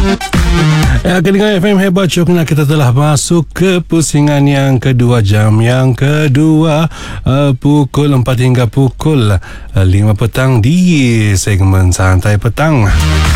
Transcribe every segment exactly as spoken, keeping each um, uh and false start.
Ya, Kedengar F M Hebat Syoknya, kita telah masuk ke pusingan yang kedua, jam yang kedua, uh, pukul empat hingga pukul uh, lima petang di segmen Santai Petang.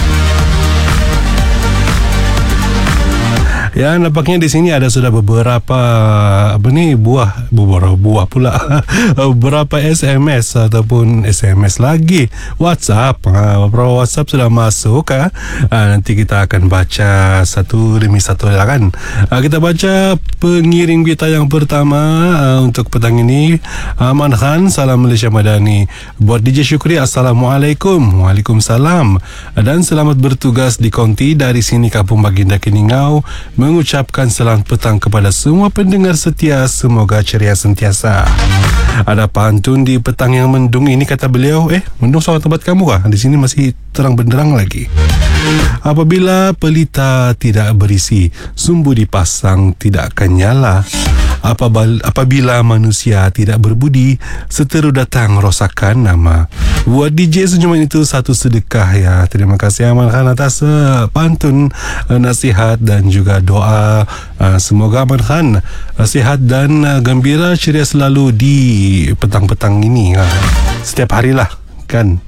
Ya, nampaknya di sini ada sudah beberapa apa ni buah beberapa buah pula beberapa S M S ataupun S M S lagi WhatsApp. Ha, beberapa WhatsApp sudah masuk. Ha. Ha, nanti kita akan baca satu demi satu lah kan. Ha, kita baca pengirim kita yang pertama ha, untuk petang ini, Aman Khan, Salam Malaysia Madani. Buat D J Syukri, Assalamualaikum. Waalaikumsalam. Dan selamat bertugas di Konti dari sini Kampung Baginda Keningau. Mengucapkan selamat petang kepada semua pendengar setia, semoga ceria sentiasa. Ada pantun di petang yang mendung ini, kata beliau, eh mendung soal tempat kamu kah? Di sini masih terang benderang lagi. Apabila pelita tidak berisi, sumbu dipasang tidak akan nyala. Apabila manusia tidak berbudi, seteru datang rosakan nama. Buat D J senyuman itu satu sedekah ya. Terima kasih Aman Khan atas uh, pantun, uh, nasihat dan juga doa. Uh, semoga Aman Khan uh, sihat dan uh, gembira, ceria selalu di petang-petang ini. Uh, setiap harilah kan.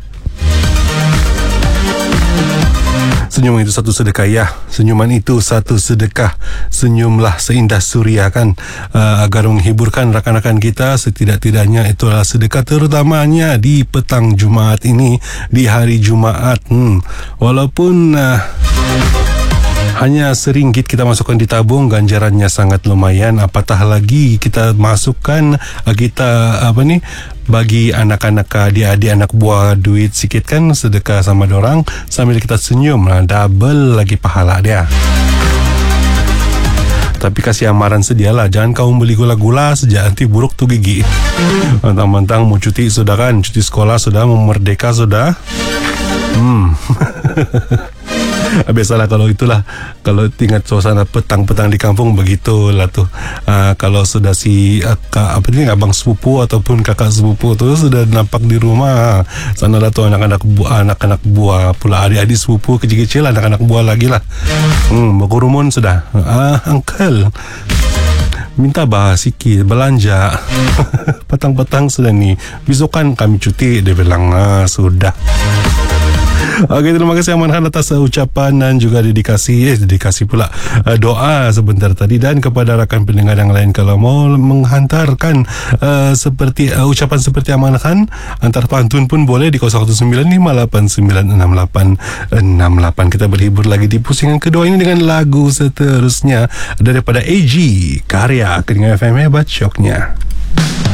Senyuman itu satu sedekah ya. Senyuman itu satu sedekah. Senyumlah seindah suria kan, uh, agar menghiburkan rakan-rakan kita. Setidak-tidaknya itulah sedekah, terutamanya di petang Jumaat ini, di hari Jumaat. hmm. Walaupun uh, hanya seringgit kita masukkan di tabung, ganjarannya sangat lumayan. Apatah lagi kita masukkan, kita apa ni, bagi anak-anak, adik-adik, anak buah duit sikit kan, sedekah sama dorang sambil kita senyum, nah, double lagi pahala dia. Tapi kasih amaran sedialah, jangan kau beli gula-gula sejak nanti buruk tu gigi. Mentang-mentang mau cuti sudah kan, cuti sekolah sudah, mau merdeka sudah. Hmm. Biasalah kalau itulah, kalau ingat suasana petang-petang di kampung begitulah tuh. Uh, kalau sudah si uh, kak, apa ni, abang sepupu ataupun kakak sepupu tu sudah nampak di rumah, sana lah tu anak-anak buah, anak-anak buah pula, adik-adik sepupu kecil-kecil, anak-anak buah lagi lah. Hmm, berkerumun sudah. Ah, uh, uncle, minta bah sikit belanja. Petang-petang sudah ni, besok kan kami cuti, dia bilang. Ah, sudah. Okey, terima kasih Aman Khan atas uh, ucapan dan juga dedikasi, eh dedikasi pula uh, doa sebentar tadi. Dan kepada rakan pendengar yang lain, kalau mau menghantarkan uh, seperti uh, ucapan seperti Aman Khan, hantar pantun pun boleh di kosong satu sembilan lima lapan sembilan enam lapan enam lapan. Kita berhibur lagi di pusingan kedua ini dengan lagu seterusnya daripada A G, karya Kedengar F M Hebat Syoknya.